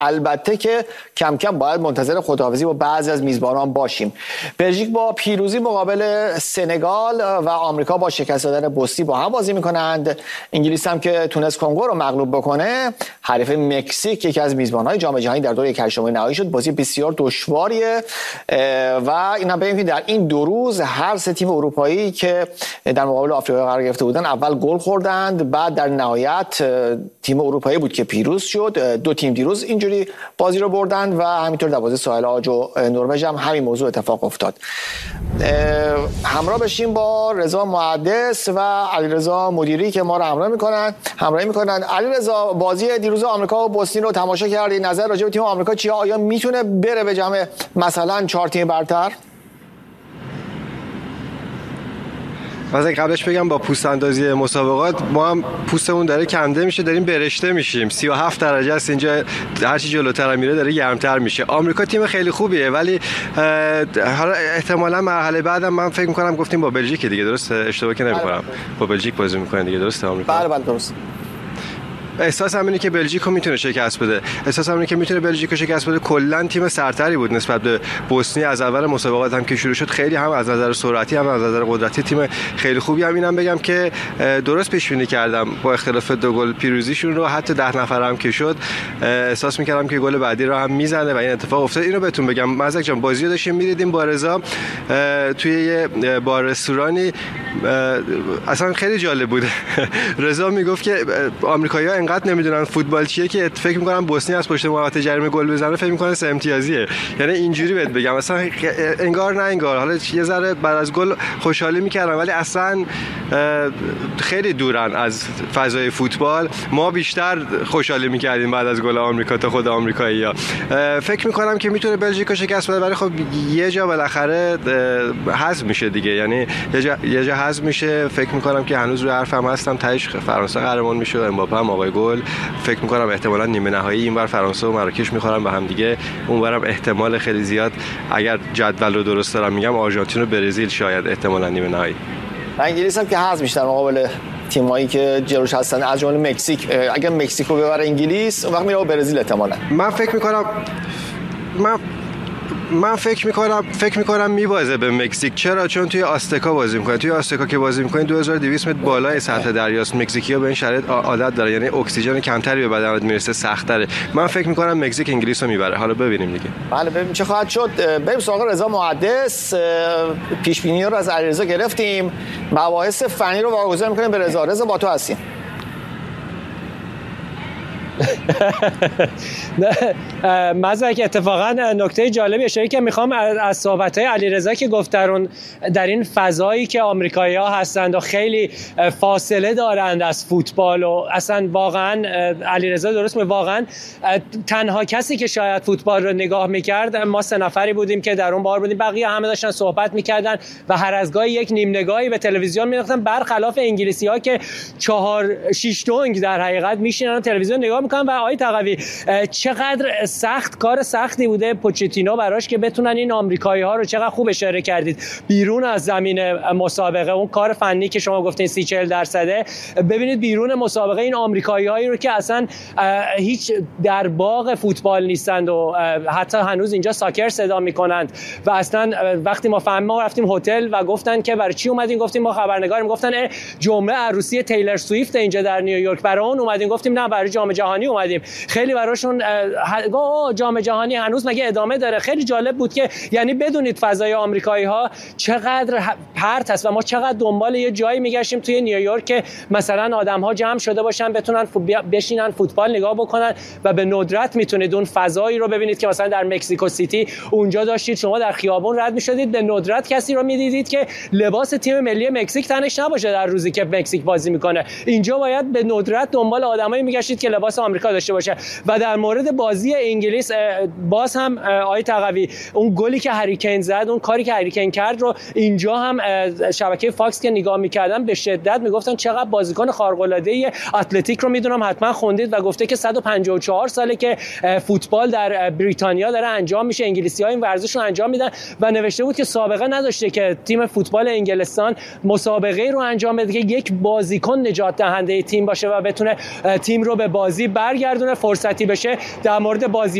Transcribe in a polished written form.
البته که کم کم باید منتظر خداحافظی با بعضی از میزبانان باشیم. بلژیک با پیروزی مقابل سنگال و آمریکا با شکست دادن بوسنی با هم بازی میکنند. انگلیس هم که تونست کنگو رو مغلوب بکنه، حریف مکزیک یکی از میزبانهای جام جهانی در دور 1/8 نهایی شد. بازی بسیار دشواریه و اینا ببینیم که در این 2 روز هر 3 تیم اروپایی که در مقابل آفریقا قرار گرفته بودن اول گل خوردند، بعد در نهایت تیم اروپایی بود که پیروز شد. 2 تیم دیروز اینجوری بازی رو بردن و همینطور در بازی ساحل عاج و نروژ هم همین موضوع اتفاق افتاد. همراه بشیم با رضا محدث و علیرضا مدیری که ما رو همراهی میکنن. علیرضا، بازی دیروز آمریکا و بوسنی رو تماشا کردی، نظر راجع به تیم آمریکا چیه؟ آیا میتونه بره به جام مثلا 4 تیم برتر؟ مثلا قبلش بگم با پوست اندازی مسابقات ما هم پوستمون داره کنده میشه، داریم برشته میشیم. 37 درجه است اینجا، هرچی جلوتر میره داره گرمتر میشه. آمریکا تیم خیلی خوبیه ولی حالا احتمالاً مرحله بعدم من فکر میکنم گفتیم با بلژیک دیگه، درسته؟ اشتباه که نمیکنم. با بلژیک بازی میکنه دیگه، درسته آمریکا؟ بله درست. احساس همینه که بلژیک رو میتونه شکست بده. احساس همینه که میتونه بلژیک رو شکست بده. کلا تیم سرتری بود نسبت به بوسنی. از اول مسابقات هم که شروع شد خیلی هم از نظر سرعتی هم از نظر قدرتی تیم خیلی خوبی هم. اینم بگم که درست پیش بینی کردم با اختلاف 2 گل پیروزیشون رو، حتی 10 نفر هم که شد احساس میکردم که گل بعدی رو هم میزنه و این اتفاق افتاد. اینو بهتون بگم مزک جان، بازی رو داشتیم میدیدیم با رضا توی یه بار رستورانی، اصلا خیلی جالب بود. رضا میگفت که آمریکایی‌ها انقدر نمیدونن فوتبال چیه که فکر می‌کنن بوسنی از پشت محوطه جریمه گل بزنه فکر می‌کنه 3 امتیازیه. یعنی اینجوری بهت بگم، اصلا انگار نه انگار. حالا یه ذره بعد از گل خوشحالی می‌کردن ولی اصلا خیلی دورن از فضای فوتبال. ما بیشتر خوشحالی می‌کردیم بعد از گل آمریکا تا خود آمریکایی‌ها. فکر می‌کنم که میتونه بلژیک رو شکست بده ولی خب یه جا بالاخره حذف میشه دیگه، یعنی یه جا حذف میشه. فکر می‌کنم که هنوز روی حرفم هستم، تهش فرانسه قهرمان میشه، امباپه هم آقای گل. فکر می‌کنم احتمالاً نیمه نهایی اینور فرانسه و مراکش می‌خورن به هم دیگه، اونورم احتمال خیلی زیاد اگر جدول رو درست دارم میگم آرژانتین و برزیل شاید احتمالاً نیمه نهایی. انگلیس هم که حذف میشه در مقابل تیمایی که جلوش هستن از جمله مکزیک. اگه مکزیک رو ببره انگلیس اون وقت میره برزیل احتمالاً. من فکر میکنم میبازه به مکزیک. چرا؟ چون توی آستکا بازی میکنه. توی آستکا که بازی میکنه 2200 متر بالای سطح دریاست. مکزیکی‌ها به این شرایط عادت داره، یعنی اکسیژن کمتری به بدنت میرسه، سخت‌تره. من فکر میکنم مکزیک انگلیس رو میبره. حالا ببینیم دیگه. بله ببینیم چه خواهد شد. بریم سراغ رضا محدث. پیش بینی رو از علیرضا گرفتیم، مباحث فنی رو واگذار میکنیم به رضا. رضا با تو هستیم. مزک اتفاقا نکته جالبی اشاره که میخوام از صحبت‌های علیرضا که گفت در این فضایی که آمریکایی‌ها هستند و خیلی فاصله دارند از فوتبال و اصلا واقعا علیرضا درست میگه، واقعا تنها کسی که شاید فوتبال رو نگاه میکرد ما 3 نفری بودیم که در اون بار بودیم، بقیه همه داشتن صحبت میکردن و هر از گاهی یک نیم نگاهی به تلویزیون می‌انداختن، برخلاف انگلیسی‌ها که 4-6 دنگ در حقیقت میشینن و تلویزیون نگاه میکنن. و آقای تقوی چقدر سخت کار سختی بوده پوچتینو براش که بتونن این آمریکایی‌ها رو، چقدر خوب اشاره کردید، بیرون از زمین مسابقه اون کار فنی که شما گفتین 30-40% ببینید بیرون مسابقه این آمریکایی‌هایی رو که اصلا هیچ در باغ فوتبال نیستند و حتی هنوز اینجا ساکر صدا میکنند و اصلا وقتی ما رفتیم هتل و گفتن که برای چی اومدین، گفتیم ما خبرنگاریم، گفتن جمعه عروسی تیلر سویفت اینجا در نیویورک، برای اون اومدین، گفتیم نه برای جام جهانی اومدیم. خیلی براشون جام جهانی هنوز مگه ادامه داره. خیلی جالب بود که یعنی بدونید فضای آمریکایی‌ها چقدر پرت است و ما چقدر دنبال یه جایی میگشتیم توی نیویورک که مثلا آدم‌ها جمع شده باشن بتونن بشینن فوتبال نگاه بکنن و به ندرت میتونید اون فضایی رو ببینید که مثلا در مکزیکو سیتی اونجا داشتید، شما در خیابون رد میشدید به ندرت کسی رو میدیدید که لباس تیم ملی مکزیک تنش نباشه در روزی که مکزیک بازی میکنه. اینجا باید به ندرت دنبال آدمایی میگشتید که لباس آمریکا داشته باشه. و در مورد بازی انگلیس باز هم آقای تقوی اون گلی که هری کین زد، اون کاری که هری کین کرد رو اینجا هم شبکه فاکس که نگاه میکردن به شدت میگفتن چقدر بازیکن خارق العاده اتلتیک رو میدونم حتما خوندید و گفته که 154 ساله که فوتبال در بریتانیا داره انجام میشه، انگلیسی‌ها این ورزش رو انجام میدن و نوشته بود که سابقه نداشته که تیم فوتبال انگلستان مسابقه رو انجام بده که یک بازیکن نجات دهنده تیم باشه و بتونه تیم رو به بازی برگردونه برگردونه، فرصتی بشه در مورد بازی